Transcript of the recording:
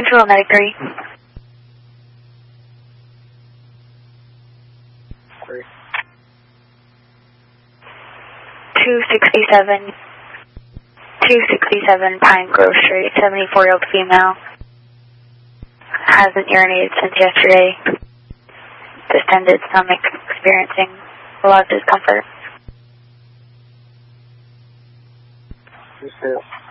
Control 93. 267 Pine Grove Street, 74-year-old female. Hasn't urinated since yesterday. Distended stomach, experiencing a lot of discomfort.